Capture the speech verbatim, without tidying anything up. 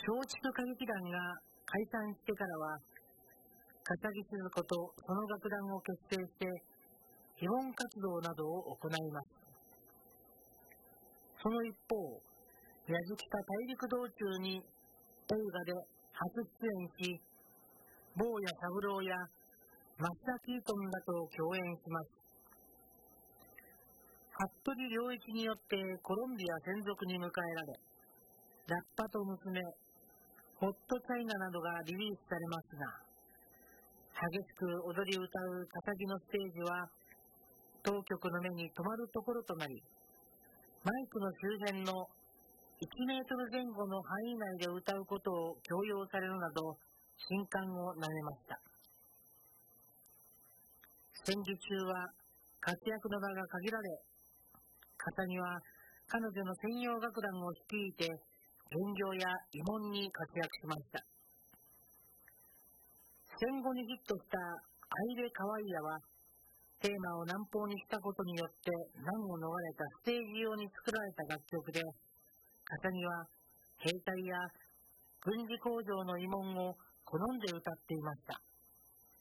松竹歌劇団が解散してからは、笠木静子とその楽団を結成して基本活動などを行います。その一方、矢敷北大陸道中に映画で初出演し、坊谷三郎や増田キートンらと共演します。服部良一によってコロンビア専属に迎えられ、ラッパと娘、ホットチャイナなどがリリースされますが、激しく踊り歌う笠木のステージは当局の目に留まるところとなり、マイクの周辺のいちメートル前後の範囲内で歌うことを強要されるなど新歓を投げました。戦時中は活躍の場が限られ、笠木は彼女の専用楽団を率いて巡業や慰問に活躍しました。戦後にヒットしたアイレカワイヤは、テーマを南方にしたことによって難を逃れたステージ用に作られた楽曲で、笠木は兵隊や軍事工場の慰問を好んで歌っていました。